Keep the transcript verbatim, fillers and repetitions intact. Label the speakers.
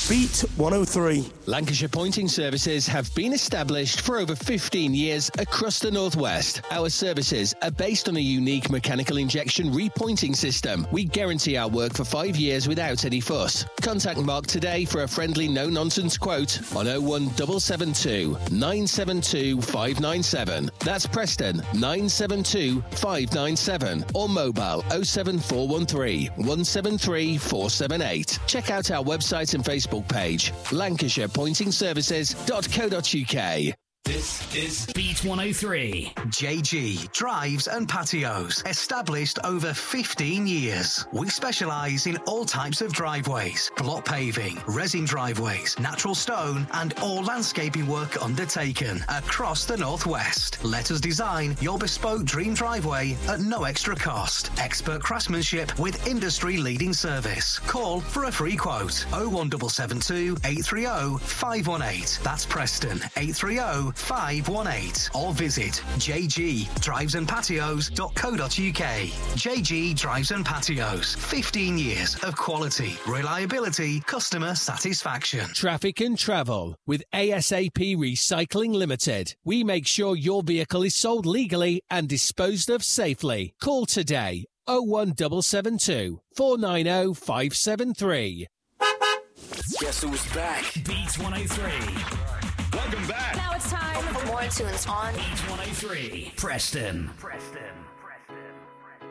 Speaker 1: Beat one oh three.
Speaker 2: Lancashire Pointing Services have been established for over fifteen years across the Northwest. Our services are based on a unique mechanical injection repointing system. We guarantee our work for five years without any fuss. Contact Mark today for a friendly no-nonsense quote on oh one seven seven two, nine seven two, five nine seven. That's Preston nine seven two, five nine seven or mobile oh seven four one three, one seven three, four seven eight. Check out our website and Facebook page, lancashire pointing services dot co dot uk.
Speaker 3: This is Beat one oh three.
Speaker 4: J G Drives and Patios. Established over fifteen years. We specialise in all types of driveways, block paving, resin driveways, natural stone, and all landscaping work undertaken across the Northwest. Let us design your bespoke dream driveway at no extra cost. Expert craftsmanship with industry-leading service. Call for a free quote. oh one seven seven two, eight three oh, five one eight. That's Preston, eight three oh, five one eight, or visit j g drives and patios dot co dot uk. J G Drives and Patios, fifteen years of quality, reliability, customer satisfaction.
Speaker 2: Traffic and travel with A S A P Recycling Limited. We make sure your vehicle is sold legally and disposed of safely. Call today oh one seven seven two, four nine oh, five seven three.
Speaker 3: Guess who's back? Beat one oh three. Welcome back.
Speaker 5: Now it's time for more tunes on
Speaker 3: Beat one oh three. Preston. Preston.